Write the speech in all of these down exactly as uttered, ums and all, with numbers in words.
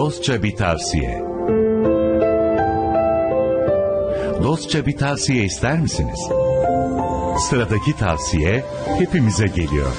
Dostça bir tavsiye. Dostça bir tavsiye ister misiniz? Sıradaki tavsiye hepimize geliyor.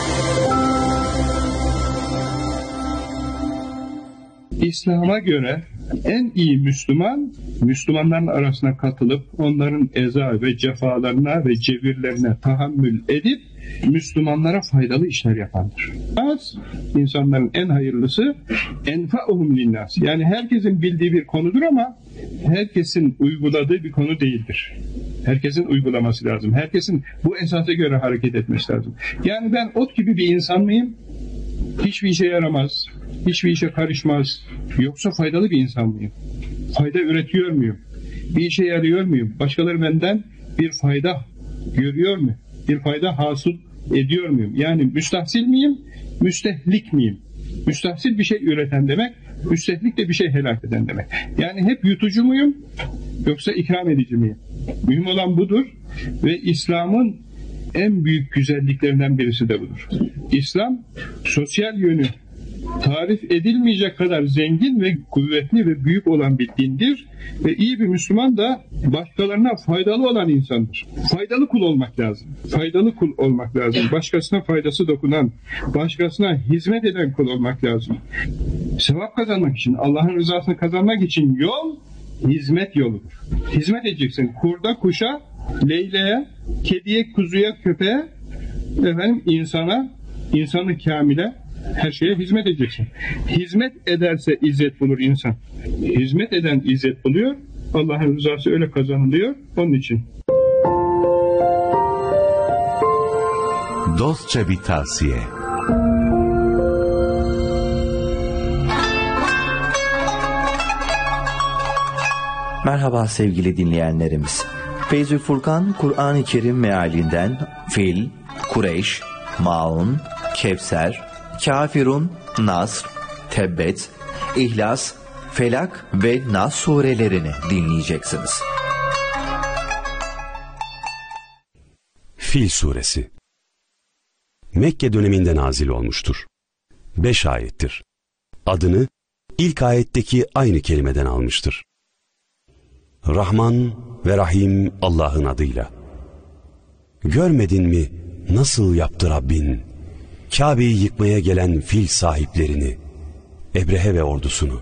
İslam'a göre en iyi Müslüman, Müslümanların arasına katılıp onların eza ve cefalarına ve cevirlerine tahammül edip Müslümanlara faydalı işler yapandır. Az insanların en hayırlısı enfa'uhum linnas. Yani herkesin bildiği bir konudur ama herkesin uyguladığı bir konu değildir. Herkesin uygulaması lazım. Herkesin bu esasa göre hareket etmesi lazım. Yani ben ot gibi bir insan mıyım? Hiçbir işe yaramaz, hiçbir işe karışmaz. Yoksa faydalı bir insan mıyım? Fayda üretiyor muyum? Bir işe yarıyor muyum? Başkaları benden bir fayda görüyor mu? Bir fayda hasıl ediyor muyum? Yani müstahsil miyim? Müstehlik miyim? Müstahsil bir şey üreten demek, müstehlik de bir şey helak eden demek. Yani hep yutucu muyum? Yoksa ikram edici miyim? Mühim olan budur ve İslam'ın en büyük güzelliklerinden birisi de budur. İslam sosyal yönü tarif edilmeyecek kadar zengin ve kuvvetli ve büyük olan bir dindir ve iyi bir Müslüman da başkalarına faydalı olan insandır. Faydalı kul olmak lazım. Faydalı kul olmak lazım. Başkasına faydası dokunan, başkasına hizmet eden kul olmak lazım. Sevap kazanmak için, Allah'ın rızasını kazanmak için yol hizmet yoludur. Hizmet edeceksin. Kurda, kuşa, leyleğe, kediye, kuzuya, köpeğe, efendim insana, insanı kamile, her şeye hizmet edeceksin. Hizmet ederse izzet bulur insan. Hizmet eden izzet buluyor. Allah'ın rızası öyle kazanılıyor. Onun için. Dostça bir tavsiye. Merhaba sevgili dinleyenlerimiz. Feyzül Furkan Kur'an-ı Kerim mealinden Fil, Kureyş, Maun, Kevser, Kafirun, Nasr, Tebbet, İhlas, Felak ve Nas surelerini dinleyeceksiniz. Fil suresi Mekke döneminde nazil olmuştur. Beş ayettir. Adını ilk ayetteki aynı kelimeden almıştır. Rahman ve Rahim Allah'ın adıyla. Görmedin mi nasıl yaptı Rabbin Kabe'yi yıkmaya gelen fil sahiplerini, Ebrehe ve ordusunu?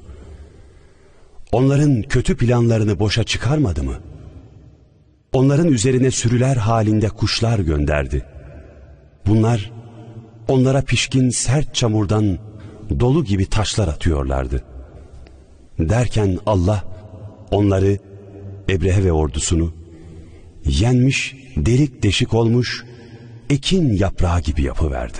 Onların kötü planlarını boşa çıkarmadı mı? Onların üzerine sürüler halinde kuşlar gönderdi. Bunlar onlara pişkin sert çamurdan dolu gibi taşlar atıyorlardı. Derken Allah onları, Ebrehe ve ordusunu, yenmiş, delik deşik olmuş, ekin yaprağı gibi yapıverdi.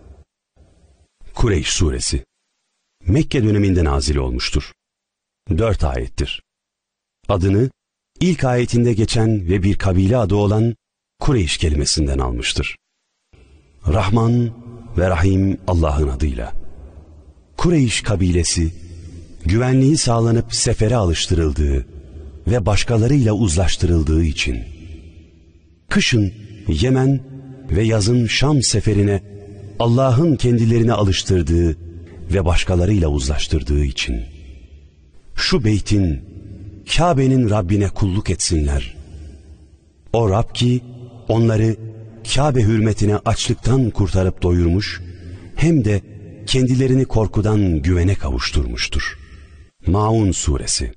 Kureyş suresi Mekke döneminde nazil olmuştur. Dört ayettir. Adını ilk ayetinde geçen ve bir kabile adı olan Kureyş kelimesinden almıştır. Rahman ve Rahim Allah'ın adıyla. Kureyş kabilesi, güvenliği sağlanıp sefere alıştırıldığı ve başkalarıyla uzlaştırıldığı için, kışın Yemen ve yazın Şam seferine Allah'ın kendilerini alıştırdığı ve başkalarıyla uzlaştırdığı için, şu beytin, Kabe'nin Rabbine kulluk etsinler. O Rab ki onları Kabe hürmetine açlıktan kurtarıp doyurmuş, hem de kendilerini korkudan güvene kavuşturmuştur. Maun suresi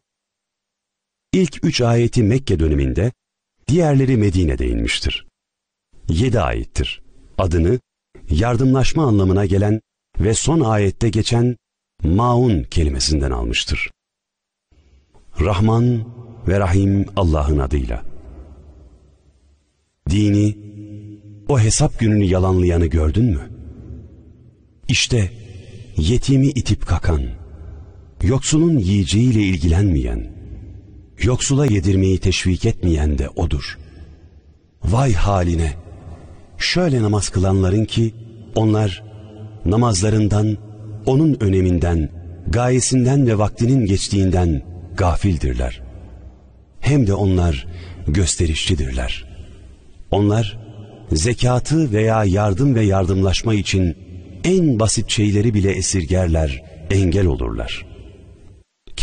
İlk üç ayeti Mekke döneminde, diğerleri Medine'de inmiştir. Yedi ayettir. Adını yardımlaşma anlamına gelen ve son ayette geçen Maun kelimesinden almıştır. Rahman ve Rahim Allah'ın adıyla. Dini, o hesap gününü yalanlayanı gördün mü? İşte yetimi itip kakan, yoksulun yiyeceğiyle ilgilenmeyen, yoksula yedirmeyi teşvik etmeyen de odur. Vay haline! Şöyle namaz kılanların ki, onlar namazlarından, onun öneminden, gayesinden ve vaktinin geçtiğinden gafildirler. Hem de onlar gösterişçidirler. Onlar zekatı veya yardım ve yardımlaşma için en basit şeyleri bile esirgerler, engel olurlar.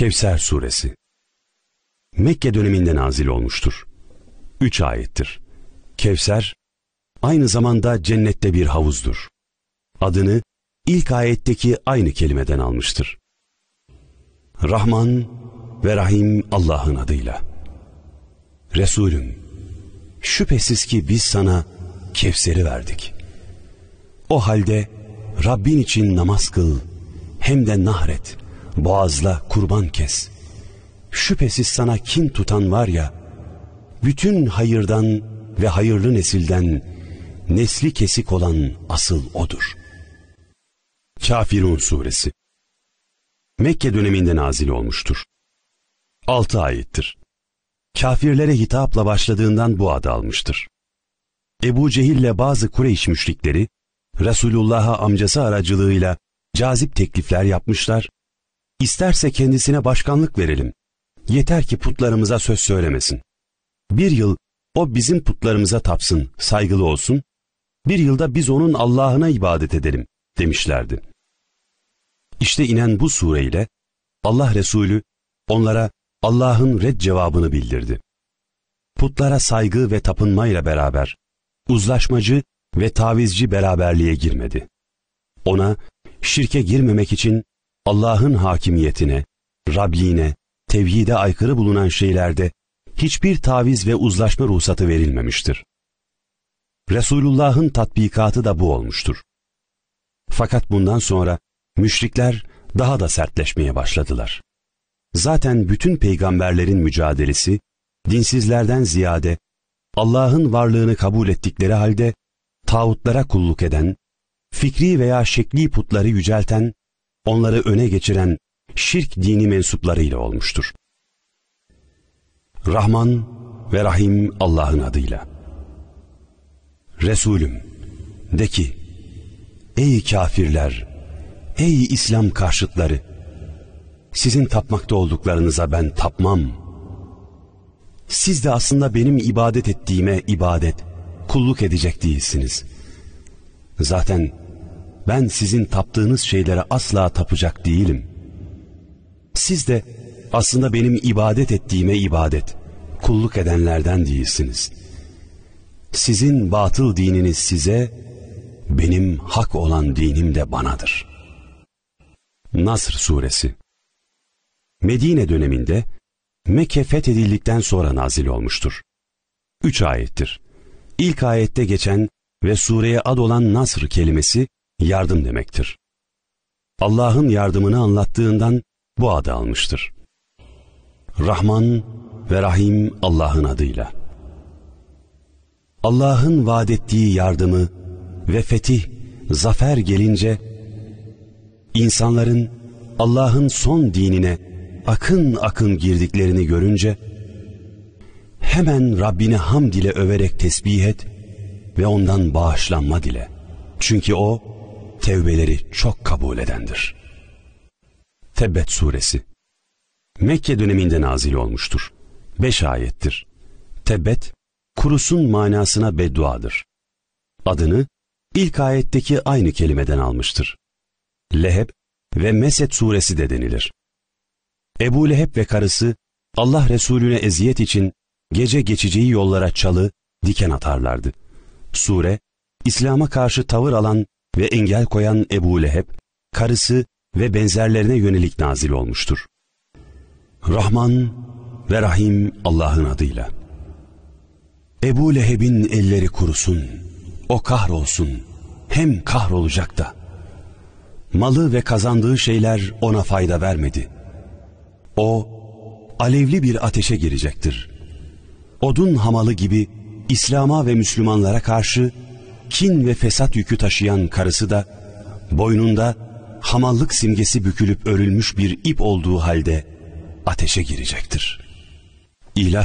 Kevser suresi Mekke döneminde nazil olmuştur. Üç ayettir. Kevser aynı zamanda cennette bir havuzdur. Adını ilk ayetteki aynı kelimeden almıştır. Rahman ve Rahim Allah'ın adıyla. Resulüm, şüphesiz ki biz sana Kevser'i verdik. O halde Rabbin için namaz kıl, hem de nahret, boğazla kurban kes. Şüphesiz sana kin tutan var ya, bütün hayırdan ve hayırlı nesilden nesli kesik olan asıl odur. Kafirun suresi Mekke döneminde nazil olmuştur. Altı ayettir. Kafirlere hitapla başladığından bu adı almıştır. Ebu Cehil'le bazı Kureyş müşrikleri Resulullah'a amcası aracılığıyla cazip teklifler yapmışlar. İsterse kendisine başkanlık verelim. Yeter ki putlarımıza söz söylemesin. Bir yıl o bizim putlarımıza tapsın, saygılı olsun. Bir yılda biz onun Allah'ına ibadet edelim demişlerdi. İşte inen bu sureyle Allah Resulü onlara Allah'ın red cevabını bildirdi. Putlara saygı ve tapınmayla beraber uzlaşmacı ve tavizci beraberliğe girmedi. Ona şirke girmemek için Allah'ın hakimiyetine, Rabliğine, tevhide aykırı bulunan şeylerde hiçbir taviz ve uzlaşma ruhsatı verilmemiştir. Resulullah'ın tatbikatı da bu olmuştur. Fakat bundan sonra müşrikler daha da sertleşmeye başladılar. Zaten bütün peygamberlerin mücadelesi, dinsizlerden ziyade Allah'ın varlığını kabul ettikleri halde tağutlara kulluk eden, fikri veya şekli putları yücelten, onları öne geçiren şirk dini mensuplarıyla olmuştur. Rahman ve Rahim Allah'ın adıyla. Resulüm, de ki, ey kafirler, ey İslam karşıtları, sizin tapmakta olduklarınıza ben tapmam. Siz de aslında benim ibadet ettiğime ibadet, kulluk edecek değilsiniz. Zaten ben sizin taptığınız şeylere asla tapacak değilim. Siz de aslında benim ibadet ettiğime ibadet, kulluk edenlerden değilsiniz. Sizin batıl dininiz size, benim hak olan dinim de banadır. Nasr suresi Medine döneminde Mekke fethedildikten sonra nazil olmuştur. Üç ayettir. İlk ayette geçen ve sureye ad olan Nasr kelimesi yardım demektir. Allah'ın yardımını anlattığından bu adı almıştır. Rahman ve Rahim Allah'ın adıyla. Allah'ın vaad ettiği yardımı ve fetih, zafer gelince, insanların Allah'ın son dinine akın akın girdiklerini görünce, hemen Rabbini hamd ile överek tesbih et ve ondan bağışlanma dile. Çünkü o, tevbeleri çok kabul edendir. Tebbet suresi Mekke döneminde nazil olmuştur. Beş ayettir. Tebbet, kurusun manasına bedduadır. Adını ilk ayetteki aynı kelimeden almıştır. Leheb ve Mesed suresi de denilir. Ebu Leheb ve karısı Allah Resulüne eziyet için gece geçeceği yollara çalı, diken atarlardı. Sure, İslam'a karşı tavır alan ve engel koyan Ebu Leheb, karısı ve benzerlerine yönelik nazil olmuştur. Rahman ve Rahim Allah'ın adıyla. Ebu Leheb'in elleri kurusun, o kahrolsun, hem kahrolacak da. Malı ve kazandığı şeyler ona fayda vermedi. O, alevli bir ateşe girecektir. Odun hamalı gibi İslam'a ve Müslümanlara karşı kin ve fesat yükü taşıyan karısı da, boynunda hamallık simgesi bükülüp örülmüş bir ip olduğu halde ateşe girecektir. İlah